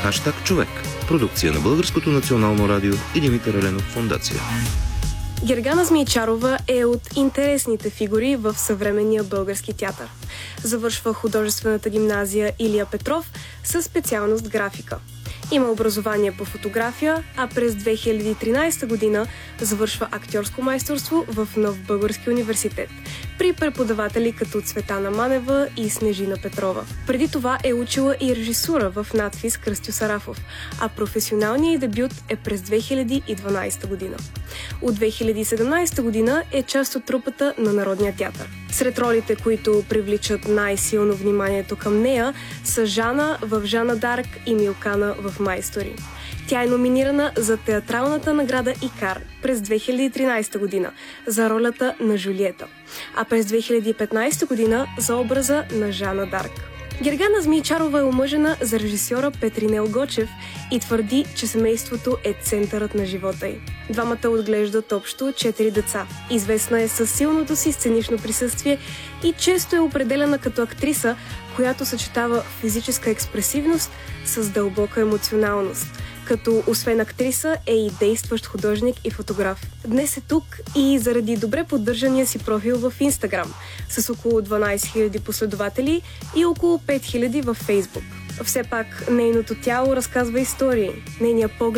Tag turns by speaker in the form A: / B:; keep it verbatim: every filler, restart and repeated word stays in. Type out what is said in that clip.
A: Хаштаг човек. Продукция на Българското национално радио и Димитър Еленов фондация.
B: Гергана Змейчарова е от интересните фигури в съвременния български театър. Завършва художествената гимназия Илия Петров със специалност графика. Има образование по фотография, а през две хиляди и тринадесета година завършва актьорско майсторство в Нов български университет при преподаватели като Цветана Манева и Снежина Петрова. Преди това е учила и режисура в надфис Кръстю Сарафов, а професионалният й дебют е през две хиляди и дванадесета година. От две хиляди и седемнадесета година е част от трупата на Народния театър. Сред ролите, които привличат най-силно вниманието към нея, са Жана в Жана Дарк и Милкана в Майстори. Тя е номинирана за театралната награда Икар през две хиляди и тринадесета година за ролята на Жулиета, а през две хиляди и петнадесета година за образа на Жана Дарк. Гергана Змейчарова е омъжена за режисьора Петринел Гочев и твърди, че семейството е центърът на живота й. Двамата отглеждат общо четири деца. Известна е със силното си сценично присъствие и често е определена като актриса, която съчетава физическа експресивност с дълбока емоционалност, като освен актриса е и действащ художник и фотограф. Днес е тук и заради добре поддържания си профил в Инстаграм с около дванадесет хиляди последователи и около пет хиляди във Фейсбук. Все пак нейното тяло разказва истории. Нейният поглед